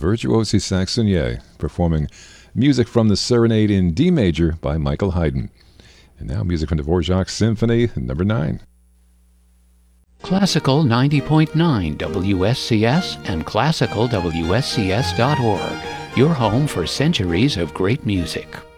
Virtuosi Saxonier, performing music from the Serenade in D major by Michael Haydn. And now music from Dvorak's Symphony No. 9. Classical 90.9 WSCS and classicalwscs.org, your home for centuries of great music.